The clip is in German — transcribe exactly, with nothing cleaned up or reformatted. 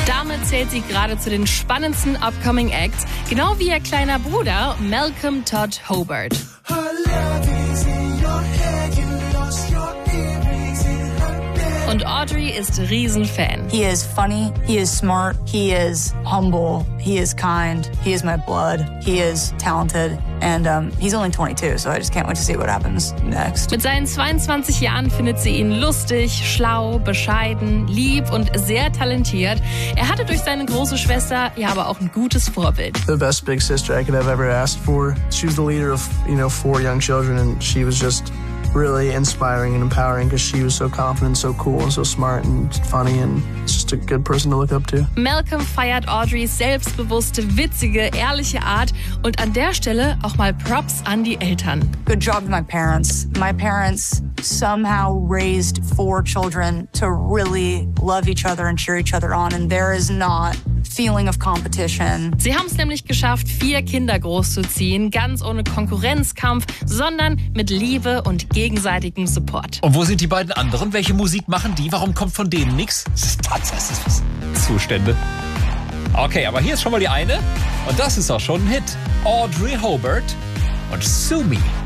Damit zählt sie gerade zu den spannendsten Upcoming Acts, genau wie ihr kleiner Bruder Malcolm Todd Hobart. Und Audrey ist Riesenfan. He is funny, he is smart, he is humble, he is kind, he is my blood, he is talented, and um, he's only twenty-two, so I just can't wait to see what happens next. Mit seinen zweiundzwanzig Jahren findet sie ihn lustig, schlau, bescheiden, lieb und sehr talentiert. Er hatte durch seine große Schwester ja aber auch ein gutes Vorbild. The best big sister I could have ever asked for. She was the leader of, you know, four young children, and she was just really inspiring and empowering because she was so confident, so cool and so smart and funny and just a good person to look up to. Malcolm feiert Audreys selbstbewusste, witzige, ehrliche Art und an der Stelle auch mal Props an die Eltern. Good job to my parents. My parents somehow raised four children to really love each other and cheer each other on, and there is not feeling of competition. Sie haben es nämlich geschafft, vier Kinder großzuziehen, ganz ohne Konkurrenzkampf, sondern mit Liebe und gegenseitigem Support. Und wo sind die beiden anderen? Welche Musik machen die? Warum kommt von denen nichts? Das ist tatsächlich Zustände. Okay, aber hier ist schon mal die eine. Und das ist auch schon ein Hit. Audrey Hobart und Sue Me.